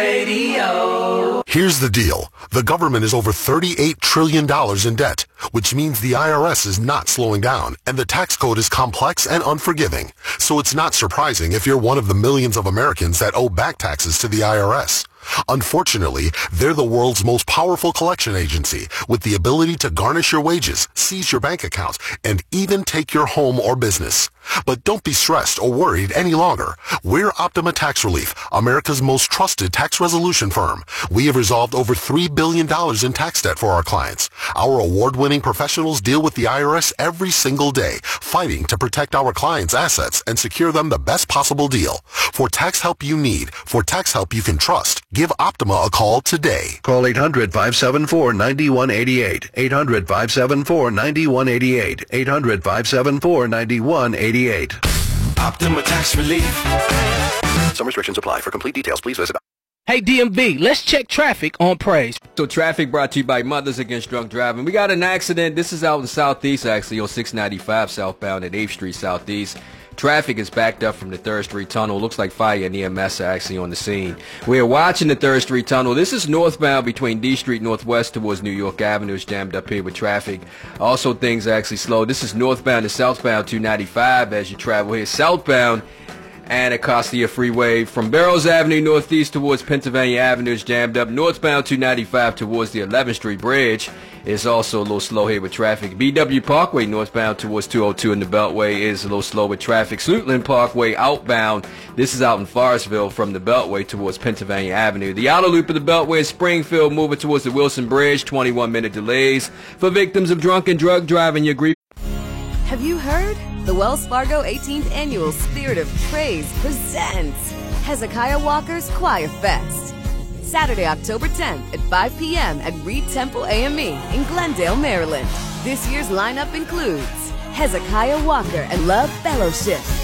Radio. Here's the deal. The government is over $38 trillion in debt, which means the IRS is not slowing down, and the tax code is complex and unforgiving. So it's not surprising if you're one of the millions of Americans that owe back taxes to the IRS. Unfortunately, they're the world's most powerful collection agency with the ability to garnish your wages, seize your bank accounts, and even take your home or business. But don't be stressed or worried any longer. We're Optima Tax Relief, America's most trusted tax resolution firm. We have resolved over $3 billion in tax debt for our clients. Our award-winning professionals deal with the IRS every single day, fighting to protect our clients' assets and secure them the best possible deal. For tax help you need, for tax help you can trust, give Optima a call today. Call 800-574-9188. 800-574-9188. 800-574-9188. Optima Tax Relief. Some restrictions apply. For complete details, please visit. Hey, DMV, let's check traffic on Praise. So traffic brought to you by Mothers Against Drunk Driving. We got an accident. This is out in Southeast, actually, on 695 southbound at 8th Street Southeast. Traffic is backed up from the 3rd Street Tunnel. Looks like fire and EMS are actually on the scene. We are watching the 3rd Street Tunnel. This is northbound between D Street Northwest towards New York Avenue. It's jammed up here with traffic. Also, things are actually slow. This is northbound to southbound 295 as you travel here. Southbound and Anacostia Freeway from Barrows Avenue northeast towards Pennsylvania Avenue is jammed up. Northbound 295 towards the 11th Street Bridge is also a little slow here with traffic. BW Parkway northbound towards 202 in the Beltway is a little slow with traffic. Suitland Parkway outbound, this is out in Forestville from the Beltway towards Pennsylvania Avenue. The outer loop of the Beltway is Springfield moving towards the Wilson Bridge, 21-minute delays. For victims of drunk and drug driving, your grief. Have you heard? The Wells Fargo 18th Annual Spirit of Praise presents Hezekiah Walker's Choir Fest. Saturday, October 10th at 5 p.m. at Reed Temple AME in Glendale, Maryland. This year's lineup includes Hezekiah Walker and Love Fellowship,